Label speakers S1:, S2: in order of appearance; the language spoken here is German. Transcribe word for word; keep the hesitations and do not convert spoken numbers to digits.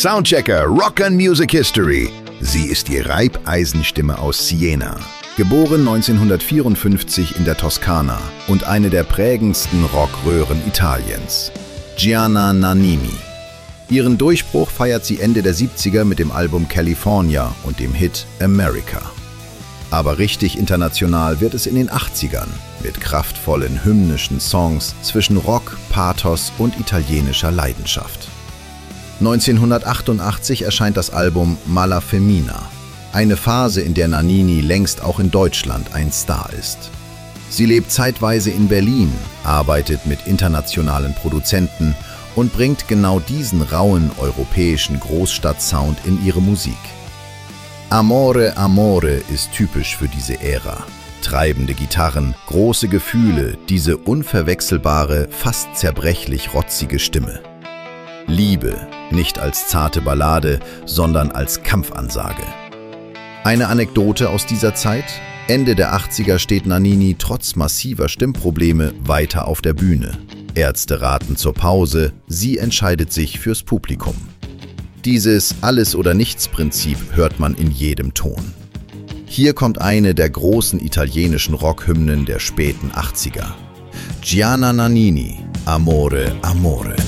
S1: Soundchecker Rock and Music History. Sie ist die Reibeisenstimme aus Siena. Geboren neunzehnhundertvierundfünfzig in der Toskana und eine der prägendsten Rockröhren Italiens. Gianna Nannini. Ihren Durchbruch feiert sie Ende der siebziger mit dem Album California und dem Hit America. Aber richtig international wird es in den achtzigern mit kraftvollen hymnischen Songs zwischen Rock, Pathos und italienischer Leidenschaft. neunzehnhundertachtundachtzig erscheint das Album Mala Femmina, eine Phase, in der Nannini längst auch in Deutschland ein Star ist. Sie lebt zeitweise in Berlin, arbeitet mit internationalen Produzenten und bringt genau diesen rauen europäischen Großstadtsound in ihre Musik. Amore, Amore ist typisch für diese Ära. Treibende Gitarren, große Gefühle, diese unverwechselbare, fast zerbrechlich rotzige Stimme. Liebe, nicht als zarte Ballade, sondern als Kampfansage. Eine Anekdote aus dieser Zeit: Ende der achtziger steht Nannini trotz massiver Stimmprobleme weiter auf der Bühne. Ärzte raten zur Pause, sie entscheidet sich fürs Publikum. Dieses Alles-oder-Nichts-Prinzip hört man in jedem Ton. Hier kommt eine der großen italienischen Rockhymnen der späten achtziger. Gianna Nannini, Amore, Amore.